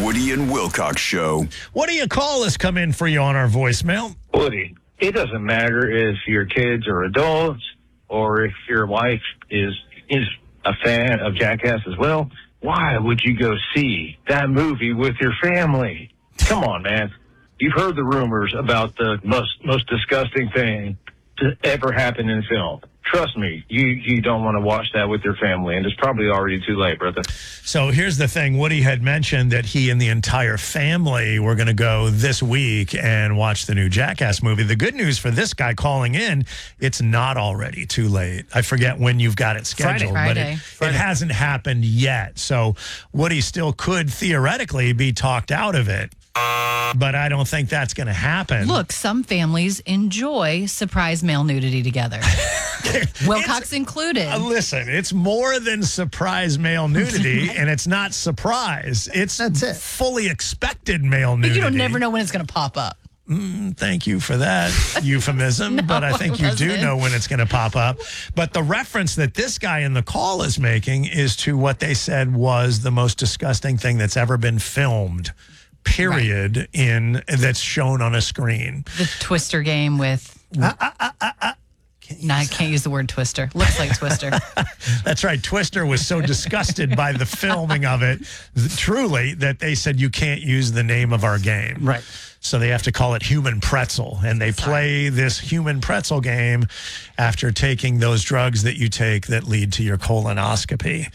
Woody and Wilcox Show. What do you call us come in for you on our voicemail? Woody, it doesn't matter if your kids are adults or if your wife is a fan of Jackass as well. Why would you go see that movie with your family? Come on, man. You've heard the rumors about the most disgusting thing to ever happen in film. Trust me, you don't want to watch that with your family, and it's probably already too late, brother. So here's the thing. Woody had mentioned that he and the entire family were going to go this week and watch the new Jackass movie. The good news for this guy calling in, it's not already too late. I forget when you've got it scheduled, Friday. but it hasn't happened yet. So Woody still could theoretically be talked out of it. But I don't think that's going to happen. Look, some families enjoy surprise male nudity together. Wilcox included. Listen, it's more than surprise male nudity, and it's not surprise. That's it. Fully expected male nudity. But you don't never know when it's going to pop up. Thank you for that euphemism, but I think you do know when it's going to pop up. But the reference that this guy in the call is making is to what they said was the most disgusting thing that's ever been filmed. Period. Right. That's shown on a screen. The Twister game with. No, I can't use the word Twister. Looks like Twister. That's right. Twister was so disgusted by the filming of it, truly, that they said you can't use the name of our game. Right. So they have to call it Human Pretzel. And they play this Human Pretzel game after taking those drugs that you take that lead to your colonoscopy.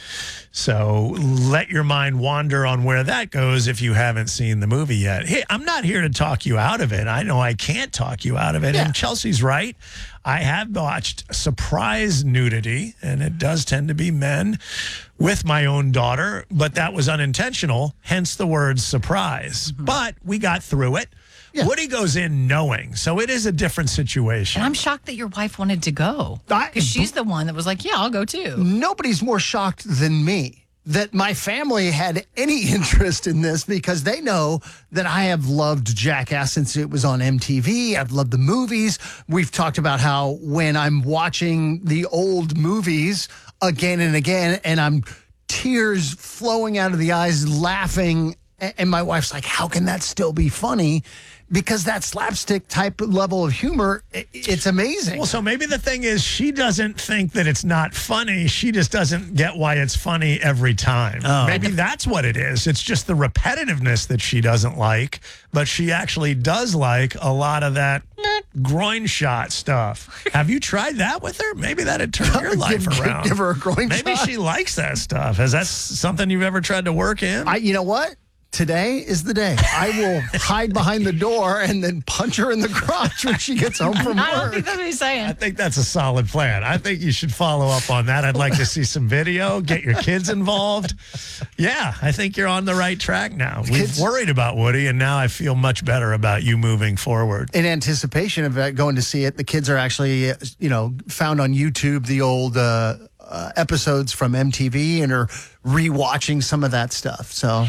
So let your mind wander on where that goes if you haven't seen the movie yet. Hey, I'm not here to talk you out of it. I know I can't talk you out of it. Yeah. And Chelsea's right. I have watched surprise nudity, and it does tend to be men with my own daughter, but that was unintentional, hence the word surprise. Mm-hmm. But we got through it. Yeah. Woody goes in knowing, so it is a different situation. And I'm shocked that your wife wanted to go, because she's the one that was like, yeah, I'll go too. Nobody's more shocked than me that my family had any interest in this, because they know that I have loved Jackass since it was on MTV. I've loved the movies. We've talked about how when I'm watching the old movies again and again, and I'm tears flowing out of the eyes, laughing, and my wife's like, how can that still be funny? Because that slapstick type level of humor, it's amazing. Well, so maybe the thing is she doesn't think that it's not funny. She just doesn't get why it's funny every time. Oh. Maybe that's what it is. It's just the repetitiveness that she doesn't like, but she actually does like a lot of that groin shot stuff. Have you tried that with her? Maybe that'd turn your life around. Give her a groin shot. Maybe she likes that stuff. Is that something you've ever tried to work in? You know what? Today is the day. I will hide behind the door and then punch her in the crotch when she gets home from work. I don't think that's what he's saying. I think that's a solid plan. I think you should follow up on that. I'd like to see some video, get your kids involved. Yeah, I think you're on the right track now. We've worried about Woody, and now I feel much better about you moving forward. In anticipation of going to see it, the kids are actually, found on YouTube the old episodes from MTV and are rewatching some of that stuff. So.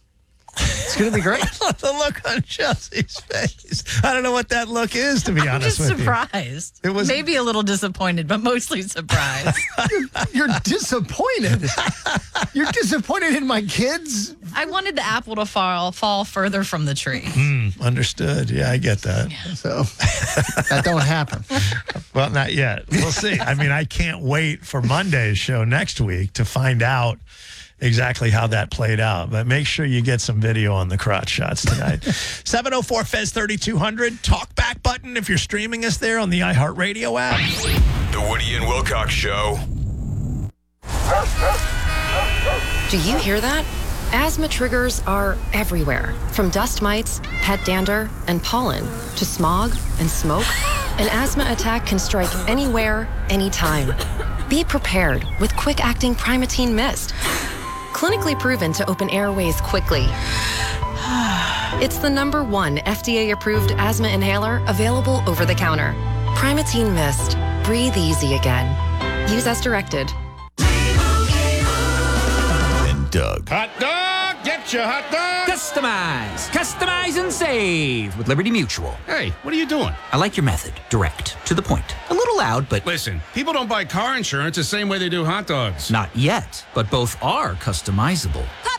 It's going to be great. The look on Chelsea's face. I don't know what that look is, to be honest with you. I'm just surprised. It was maybe a little disappointed, but mostly surprised. You're disappointed. You're disappointed in my kids? I wanted the apple to fall further from the tree. Understood. Yeah, I get that. Yeah. So that don't happen. Well, not yet. We'll see. I mean, I can't wait for Monday's show next week to find out exactly how that played out. But make sure you get some video on the crotch shots tonight. 704-FEZ-3200. Talk back button if you're streaming us there on the iHeartRadio app. The Woody and Wilcox Show. Do you hear that? Asthma triggers are everywhere. From dust mites, pet dander, and pollen, to smog and smoke. An asthma attack can strike anywhere, anytime. Be prepared with quick-acting Primatene Mist. Clinically proven to open airways quickly. It's the #1 FDA-approved asthma inhaler available over the counter. Primatene Mist. Breathe easy again. Use as directed. And Doug. Hot dog! Get your hot dog! Customize and save with Liberty Mutual. Hey, what are you doing? I like your method. Direct. To the point. A little loud, but... Listen, people don't buy car insurance the same way they do hot dogs. Not yet, but both are customizable.